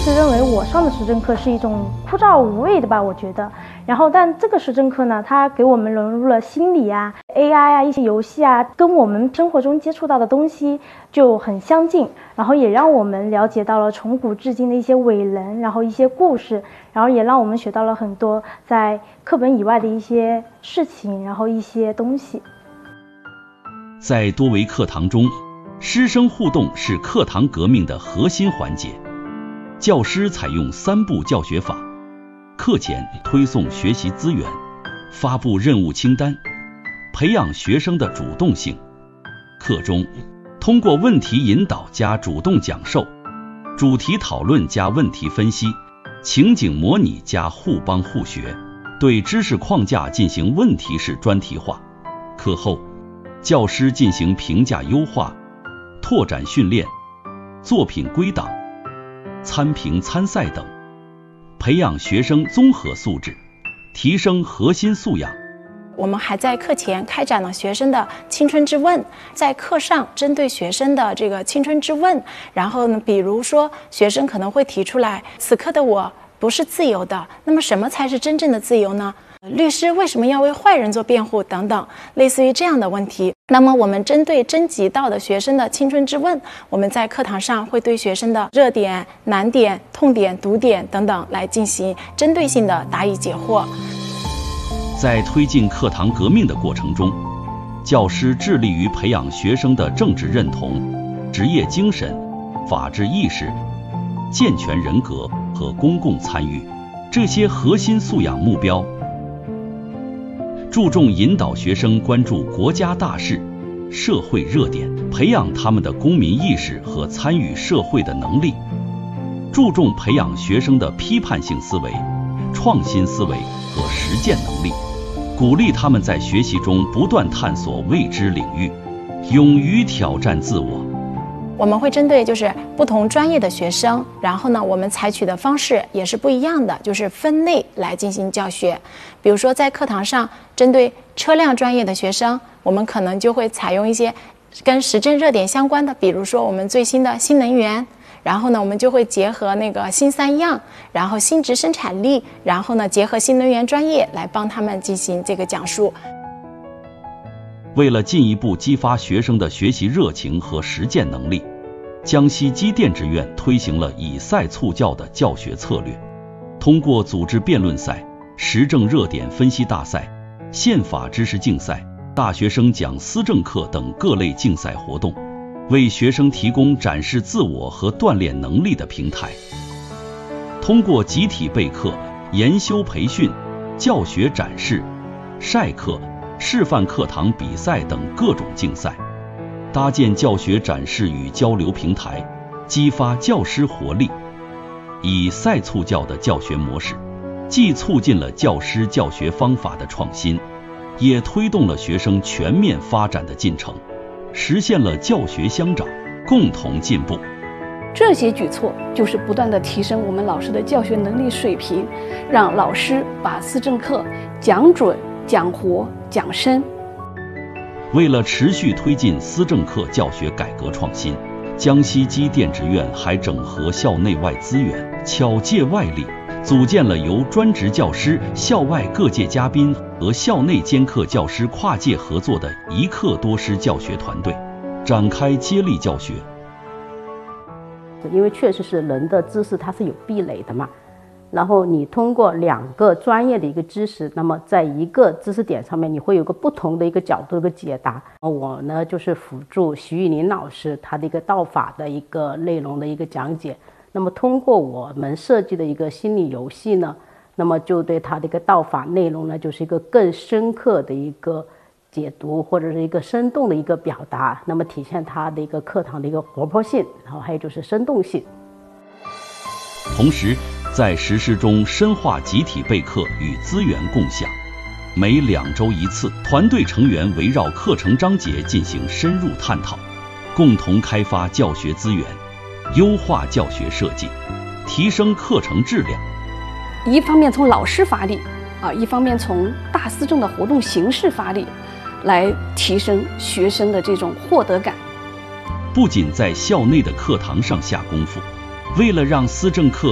直认为我上的时政课是一种枯燥无味的吧，我觉得。但这个时政课呢，它给我们融入了心理啊、AI 啊、一些游戏啊，跟我们生活中接触到的东西就很相近，然后也让我们了解到了从古至今的一些伟人，然后一些故事，然后也让我们学到了很多在课本以外的一些事情，然后一些东西。 在多维课堂中，师生互动是课堂革命的核心环节。教师采用3步教学法：课前推送学习资源，发布任务清单，培养学生的主动性；课中通过问题引导加主动讲授，主题讨论加问题分析，情景模拟加互帮互学，对知识框架进行问题式专题化。课后，教师进行评价优化、拓展训练、作品归档、参评参赛等，培养学生综合素质，提升核心素养。 我们还在课前开展了学生的青春之问，在课上针对学生的这个青春之问，然后呢，比如说学生可能会提出来，此刻的我不是自由的，那么什么才是真正的自由呢？律师为什么要为坏人做辩护等等，类似于这样的问题。那么我们针对征集到的学生的青春之问，我们在课堂上会对学生的热点、难点、痛点、毒点等等来进行针对性的答疑解惑。 在推进课堂革命的过程中，教师致力于培养学生的政治认同、职业精神、法治意识、健全人格和公共参与这些核心素养目标，注重引导学生关注国家大事、社会热点，培养他们的公民意识和参与社会的能力，注重培养学生的批判性思维、创新思维和实践能力，鼓励他们在学习中不断探索未知领域，勇于挑战自我。 我们会针对不同专业的学生，然后呢，我们采取的方式也是不一样的，分类来进行教学。比如说在课堂上，针对车辆专业的学生，我们可能就会采用一些跟时政热点相关的，比如说我们最新的新能源，然后呢，我们就会结合那个新3样，然后新质生产力，然后呢，结合新能源专业来帮他们进行这个讲述。 为了进一步激发学生的学习热情和实践能力，江西机电职院推行了以赛促教的教学策略，通过组织辩论赛、时政热点分析大赛、宪法知识竞赛、大学生讲思政课等各类竞赛活动，为学生提供展示自我和锻炼能力的平台。通过集体备课、研修培训、教学展示、晒课、示范课堂比赛等各种竞赛，搭建教学展示与交流平台，激发教师活力。以赛促教的教学模式，既促进了教师教学方法的创新，也推动了学生全面发展的进程，实现了教学相长，共同进步。 这些举措就是不断地提升我们老师的教学能力水平，让老师把思政课讲准、讲活、讲深。 为了持续推进思政课教学改革创新，江西机电职院还整合校内外资源，巧借外力，组建了由专职教师、校外各界嘉宾和校内兼课教师跨界合作的一课多师教学团队，展开接力教学。 因为确实是人的知识它是有壁垒的嘛，然后你通过2个专业的一个知识，那么在一个知识点上面你会有个不同的一个角度的一个解答。我呢就是辅助徐玉林老师他的一个道法的一个内容的一个讲解，那么通过我们设计的一个心理游戏呢，那么就对他的一个道法内容呢就是一个更深刻的一个解读，或者是一个生动的一个表达，那么体现它的一个课堂的一个活泼性，然后还有就是生动性。 同时在实施中深化集体备课与资源共享，每2周1次，团队成员围绕课程章节进行深入探讨，共同开发教学资源，优化教学设计，提升课程质量。 一方面从老师发力一方面从大思政的活动形式发力，来提升学生的这种获得感。 不仅在校内的课堂上下功夫，为了让思政课